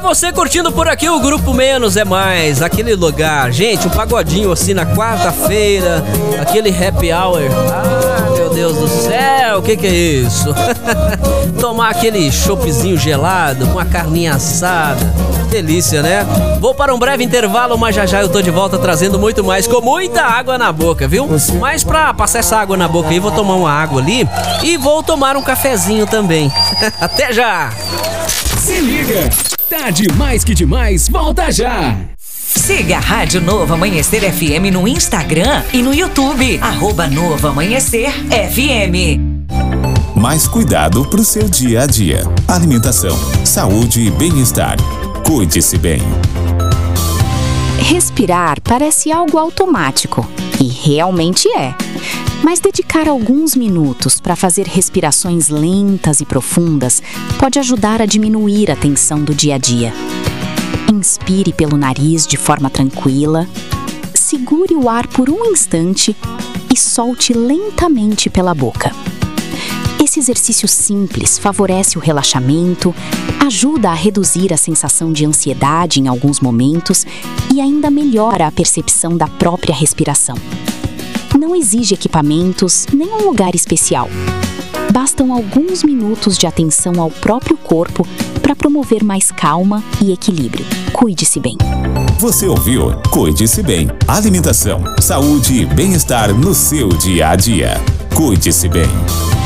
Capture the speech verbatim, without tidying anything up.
você curtindo por aqui o Grupo Menos é Mais, aquele lugar, gente, um pagodinho assim na quarta-feira, aquele happy hour. Ah, meu Deus do céu, o que que é isso? Tomar aquele choppzinho gelado com a carninha assada, delícia, né? Vou para um breve intervalo, mas já já eu tô de volta trazendo muito mais, com muita água na boca, viu? Mas pra passar essa água na boca aí, vou tomar uma água ali e vou tomar um cafezinho também. Até já! Se liga! Tá demais que demais, volta já! Siga a Rádio Novo Amanhecer F M no Instagram e no YouTube, arroba Novo Amanhecer F M. Mais cuidado pro seu dia a dia. Alimentação, saúde e bem-estar. Cuide-se bem. Respirar parece algo automático, e realmente é. Mas dedicar alguns minutos para fazer respirações lentas e profundas pode ajudar a diminuir a tensão do dia a dia. Inspire pelo nariz de forma tranquila, segure o ar por um instante e solte lentamente pela boca. Esse exercício simples favorece o relaxamento, ajuda a reduzir a sensação de ansiedade em alguns momentos e ainda melhora a percepção da própria respiração. Não exige equipamentos nem um lugar especial. Bastam alguns minutos de atenção ao próprio corpo para promover mais calma e equilíbrio. Cuide-se bem. Você ouviu? Cuide-se bem. Alimentação, saúde e bem-estar no seu dia a dia. Cuide-se bem.